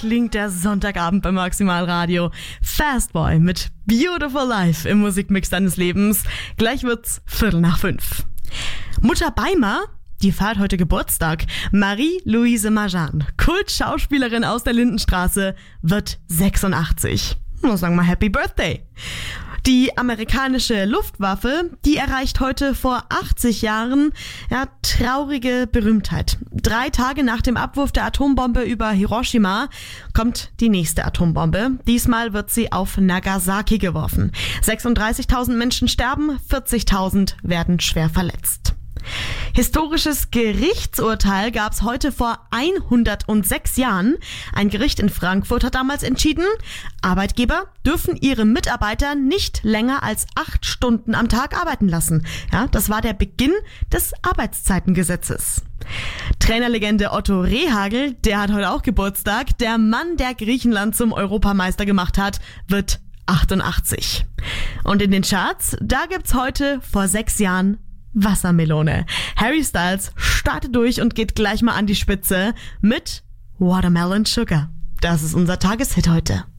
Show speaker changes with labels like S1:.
S1: klingt der Sonntagabend beim Maximalradio. Fastboy mit Beautiful Life im Musikmix deines Lebens. Gleich wird's 4:45. Mutter Beimer, die feiert heute Geburtstag. Marie-Louise Marjan, Kultschauspielerin aus der Lindenstraße, wird 86. Ich muss sagen mal Happy Birthday. Die amerikanische Luftwaffe, die erreicht heute vor 80 Jahren traurige Berühmtheit. 3 Tage nach dem Abwurf der Atombombe über Hiroshima kommt die nächste Atombombe. Diesmal wird sie auf Nagasaki geworfen. 36.000 Menschen sterben, 40.000 werden schwer verletzt. Historisches Gerichtsurteil gab es heute vor 106 Jahren. Ein Gericht in Frankfurt hat damals entschieden, Arbeitgeber dürfen ihre Mitarbeiter nicht länger als 8 Stunden am Tag arbeiten lassen. Ja, das war der Beginn des Arbeitszeitengesetzes. Trainerlegende Otto Rehhagel, der hat heute auch Geburtstag. Der Mann, der Griechenland zum Europameister gemacht hat, wird 88. Und in den Charts, da gibt's heute vor 6 Jahren Wassermelone. Harry Styles startet durch und geht gleich mal an die Spitze mit Watermelon Sugar. Das ist unser Tageshit heute.